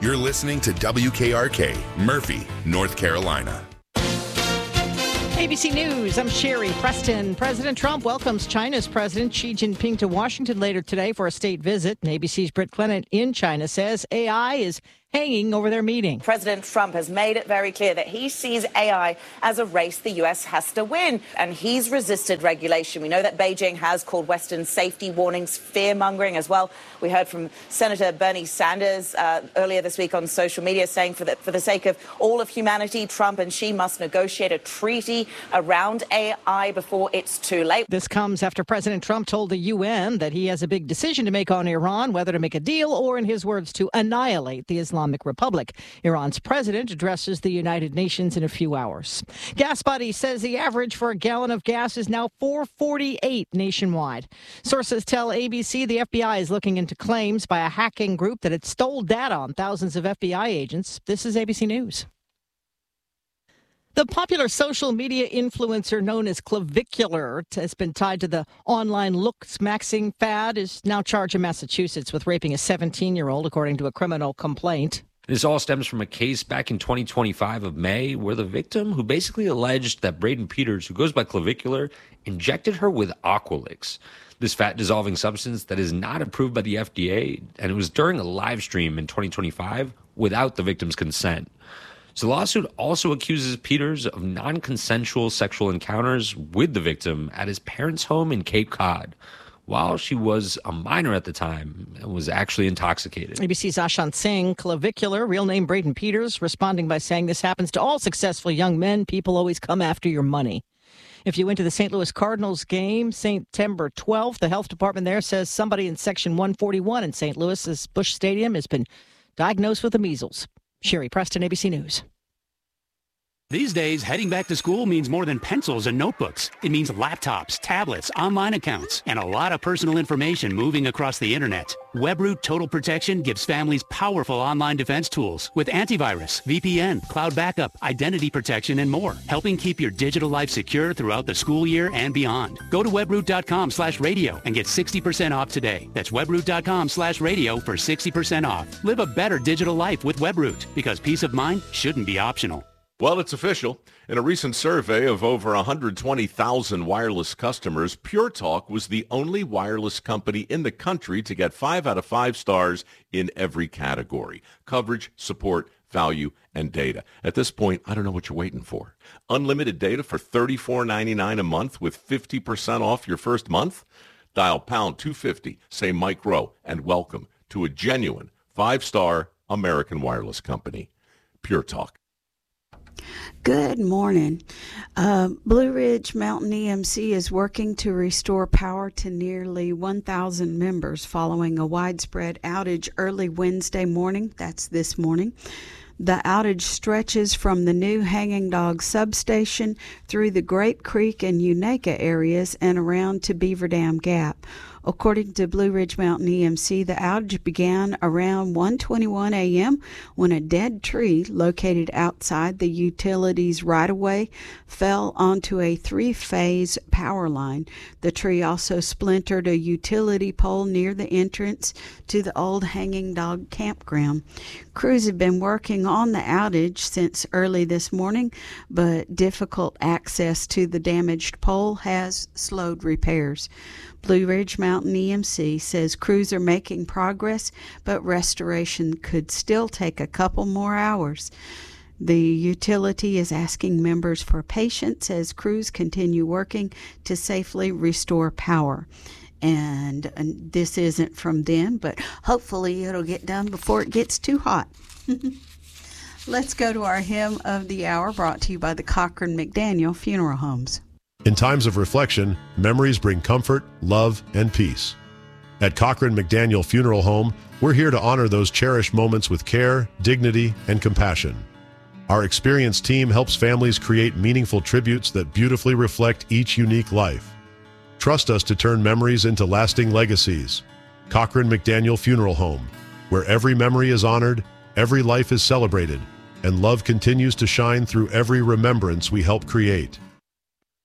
You're listening to WKRK, Murphy, North Carolina. ABC News, I'm Sherry Preston. President Trump welcomes China's President Xi Jinping to Washington later today for a state visit. And ABC's Britt Clement in China says AI is hanging over their meeting. President Trump has made it very clear that he sees AI as a race the U.S. has to win, and he's resisted regulation. We know that Beijing has called Western safety warnings fear-mongering as well. We heard from Senator Bernie Sanders earlier this week on social media saying for the sake of all of humanity, Trump and Xi must negotiate a treaty around AI before it's too late. This comes after President Trump told the UN that he has a big decision to make on Iran, whether to make a deal or, in his words, to annihilate the Islamic Republic. Iran's president addresses the United Nations in a few hours. Gas Buddy says the average for a gallon of gas is now $4.48 nationwide. Sources tell ABC the FBI is looking into claims by a hacking group that it stole data on thousands of FBI agents. This is ABC News. The popular social media influencer known as Clavicular has been tied to the online looks-maxing fad, is now charged in Massachusetts with raping a 17-year-old, according to a criminal complaint. This all stems from a case back in 2025 of May where the victim, who basically alleged that Braden Peters, who goes by Clavicular, injected her with Aqualix, this fat-dissolving substance that is not approved by the FDA, and it was during a live stream in 2025 without the victim's consent. So the lawsuit also accuses Peters of non-consensual sexual encounters with the victim at his parents' home in Cape Cod, while she was a minor at the time and was actually intoxicated. ABC's Ashant Singh, Clavicular, real name Braden Peters, responding by saying this happens to all successful young men. People always come after your money. If you went to the St. Louis Cardinals game September 12th, the health department there says somebody in Section 141 in St. Louis's Busch Stadium has been diagnosed with the measles. Sherry Preston, ABC News. These days, heading back to school means more than pencils and notebooks. It means laptops, tablets, online accounts, and a lot of personal information moving across the internet. WebRoot Total Protection gives families powerful online defense tools with antivirus, VPN, cloud backup, identity protection, and more, helping keep your digital life secure throughout the school year and beyond. Go to webroot.com/radio and get 60% off today. That's webroot.com/radio for 60% off. Live a better digital life with WebRoot, because peace of mind shouldn't be optional. Well, it's official. In a recent survey of over 120,000 wireless customers, Pure Talk was the only wireless company in the country to get 5 out of 5 stars in every category: coverage, support, value, and data. At this point, I don't know what you're waiting for. Unlimited data for $34.99 a month with 50% off your first month? Dial pound 250, say Mike Rowe, and welcome to a genuine 5-star American wireless company. Pure Talk. Good morning. Blue Ridge Mountain EMC is working to restore power to nearly 1,000 members following a widespread outage early Wednesday morning. That's this morning. The outage stretches from the new Hanging Dog substation through the Grape Creek and Unaka areas and around to Beaver Dam Gap. According to Blue Ridge Mountain EMC, the outage began around 1:21 a.m. when a dead tree located outside the utilities right-of-way fell onto a 3-phase power line. The tree also splintered a utility pole near the entrance to the old Hanging Dog campground. Crews have been working on the outage since early this morning, but difficult access to the damaged pole has slowed repairs. Blue Ridge Mountain EMC says crews are making progress, but restoration could still take a couple more hours. The utility is asking members for patience as crews continue working to safely restore power. And this isn't from them, but hopefully it'll get done before it gets too hot. Let's go to our hymn of the hour, brought to you by the Cochran McDaniel Funeral Homes. In times of reflection, memories bring comfort, love, and peace. At Cochran McDaniel Funeral Home, we're here to honor those cherished moments with care, dignity, and compassion. Our experienced team helps families create meaningful tributes that beautifully reflect each unique life. Trust us to turn memories into lasting legacies. Cochran McDaniel Funeral Home, where every memory is honored, every life is celebrated, and love continues to shine through every remembrance we help create.